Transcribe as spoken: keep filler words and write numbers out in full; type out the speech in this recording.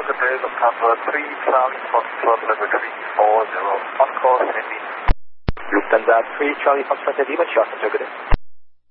Good Lufthansa three Charlie Foxtrot level three four zero. On course, Henry. Lufthansa three Charlie Foxtrot, Lima, short and